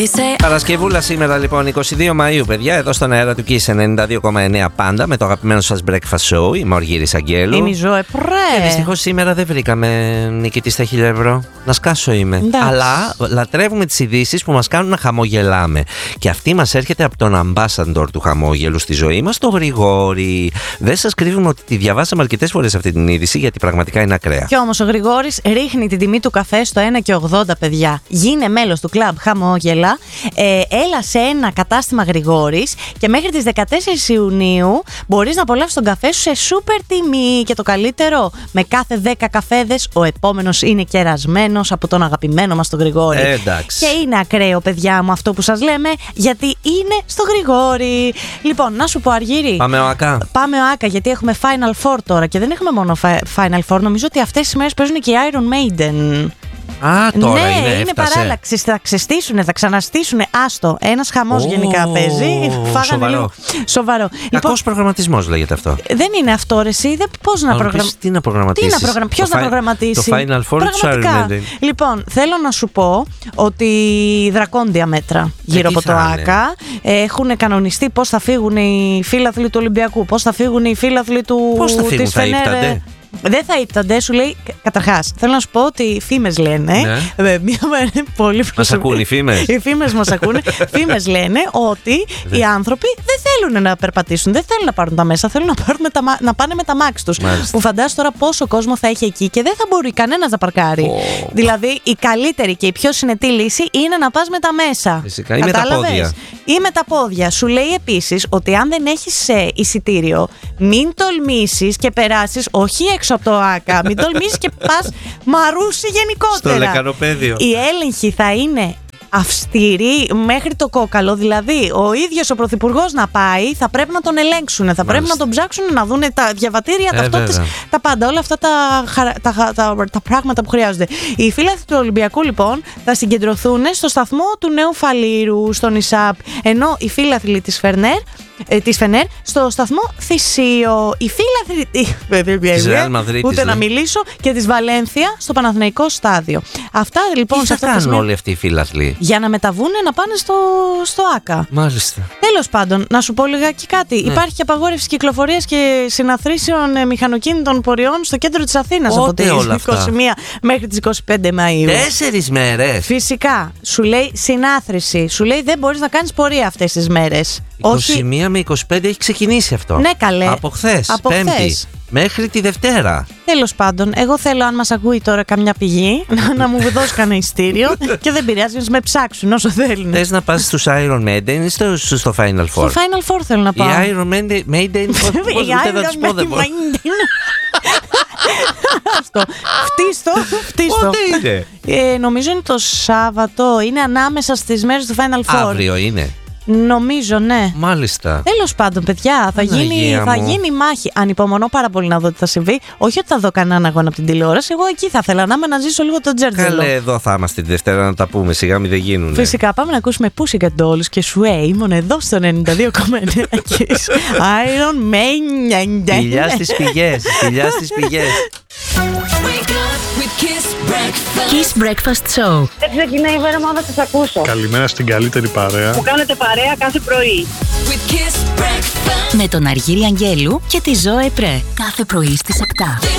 Παρασκευούλα σήμερα λοιπόν, 22 Μαΐου, παιδιά, εδώ στον αέρα του Kiss 92,9 πάντα, με το αγαπημένο σας breakfast show. Είμαι ο Αργύρης Αγγέλου. Είμαι η Ζωέ Πρέ. Και δυστυχώς σήμερα δεν βρήκαμε νικητή στα 1.000 ευρώ. Να σκάσω είμαι. Εντάξει. Αλλά λατρεύουμε τις ειδήσεις που μας κάνουν να χαμογελάμε. Και αυτή μας έρχεται από τον ambassador του χαμόγελου στη ζωή μας, τον Γρηγόρη. Δεν σας κρύβουμε ότι τη διαβάσαμε αρκετές φορές αυτή την είδηση, γιατί πραγματικά είναι ακραία. Και όμως ο Γρηγόρης ρίχνει την τιμή του καφέ στο 1,80, παιδιά. Γίνε μέλος του κλαμπ Χαμόγελα. Έλα σε ένα κατάστημα Γρηγόρης και μέχρι τις 14 Ιουνίου μπορείς να απολαύσεις τον καφέ σου σε σούπερ τιμή. Και το καλύτερο, με κάθε 10 καφέδες ο επόμενος είναι κερασμένος από τον αγαπημένο μας τον Γρηγόρη. Εντάξει. Και είναι ακραίο, παιδιά μου, αυτό που σας λέμε, γιατί είναι στο Γρηγόρη. Λοιπόν, να σου πω, Αργύρη. Πάμε ο Άκα. Πάμε ο Άκα, γιατί έχουμε Final Four τώρα και δεν έχουμε μόνο Final Four. Νομίζω ότι αυτές τις μέρες παίζουν και οι Iron Maiden. Α, τώρα ναι, είναι παράλλαξη. Θα ξεστήσουνε, θα ξαναστήσουνε. Άστο. Ένας χαμός γενικά παίζει. Φάγανε λίγο. Σοβαρό. Κακός προγραμματισμός λέγεται αυτό. Δεν είναι αυτό, ρε εσύ. Πώς να προγραμματίσεις. Τι να προγραμματίσεις. Ποιος να προγραμματίσει. Το Final Four του Iron Maiden. Λοιπόν, θέλω να σου πω ότι δρακόντια μέτρα γύρω από το Άκα. Έχουν κανονιστεί πώς θα φύγουν οι φίλαθλοι του Ολυμπιακού, πώς θα φύγουν οι φίλαθλοι του. Πώς θα φύγουν, θα ύπτανται. Δεν θα ύπτανται, σου λέει. Καταρχάς, θέλω να σου πω ότι οι φήμες λένε. Ναι. Πολύ μας ακούνε οι φήμες. Οι φήμες μας ακούνε. Φήμες λένε ότι οι άνθρωποι δεν θέλουν να περπατήσουν, δεν θέλουν να πάρουν τα μέσα, θέλουν να πάνε με τα μάξι τους. Που φαντάζεσαι τώρα πόσο κόσμο θα έχει εκεί και δεν θα μπορεί κανένας να παρκάρει. Δηλαδή, η καλύτερη και η πιο συνετή λύση είναι να πας με τα μέσα. Φυσικά, ή με τα πόδια. Ή με τα πόδια. Σου λέει επίσης ότι αν δεν έχεις εισιτήριο, μην τολμήσεις και περάσεις, όχι έξω από το Άκα, μην τολμήσεις και πας Μαρούσι γενικότερα. Στο Λεκανοπέδιο. Η έλεγχη θα είναι αυστηρή μέχρι το κόκαλο. Δηλαδή, ο ίδιος ο πρωθυπουργός να πάει, θα πρέπει να τον ελέγξουν, θα πρέπει να τον ψάξουν, να δουν τα διαβατήρια, ταυτότητες, τα πάντα. Όλα αυτά τα πράγματα που χρειάζονται. Οι φίλαθλοι του Ολυμπιακού, λοιπόν, θα συγκεντρωθούν στο σταθμό του Νέου Φαλήρου, στον ΙΣΑΠ, ενώ οι φίλαθλοι της Φενέρ στο σταθμό Θησίο. Οι φίλαθλοι της Ρεάλ Μαδρίτης, ούτε να μιλήσω, και της Βαλένθια στο Παναθηναϊκό στάδιο. Αυτά λοιπόν. Τι θα κάνουν όλοι αυτοί οι φίλαθλοι? Για να μεταβούν να πάνε στο Άκα. Μάλιστα. Τέλος πάντων, να σου πω λιγάκι κάτι. Ναι. Υπάρχει και απαγόρευση κυκλοφορίας και συναθρήσεων μηχανοκίνητων πορειών στο κέντρο της Αθήνας από τις 21 μέχρι τις 25 Μαΐου. 4 μέρες. Φυσικά. Σου λέει συνάθρηση. Σου λέει δεν μπορείς να κάνεις πορεία αυτές τις μέρες. 21 με 25 έχει ξεκινήσει αυτό. Ναι, καλέ. Από χθες, Πέμπτη. Μέχρι τη Δευτέρα. Τέλος πάντων, εγώ θέλω, αν μας ακούει τώρα καμιά πηγή, να μου δώσει κανένα ειστήριο και δεν πειράζει, να με ψάξουν όσο θέλουν. Θες να πας στους Iron Maiden ή στο Final Four? Στο Final Four θέλω να πάω. Οι Iron Maiden, πώς ούτε θα τους πω δεν μπορώ. Φτύστο. Πότε είναι? Νομίζω είναι το Σάββατο, είναι ανάμεσα στις μέρες του Final Four. Αύριο είναι. Νομίζω, ναι. Μάλιστα. Τέλος πάντων, παιδιά, θα γίνει μάχη. Ανυπομονώ πάρα πολύ να δω τι θα συμβεί. Όχι ότι θα δω κανέναν αγώνα από την τηλεόραση. Εγώ εκεί θα ήθελα να είμαι, να ζήσω λίγο τον Τζέρτζελο. Καλέ, εδώ θα είμαστε τη Δευτέρα να τα πούμε. Σιγά μην δεν γίνουν. Φυσικά, πάμε να ακούσουμε Pussycat Dolls και Sway. Μόνο εδώ στο 92,9 Iron Maiden. Φιλιά στις πηγές. Kiss Breakfast Show. Δεν ξεκινάει η μέρα μόνο να σας ακούσω. Καλημέρα στην καλύτερη παρέα. Που κάνετε παρέα κάθε πρωί. Με τον Αργύρη Αγγέλου και τη Ζωέ Πρέ. Κάθε πρωί στις 7.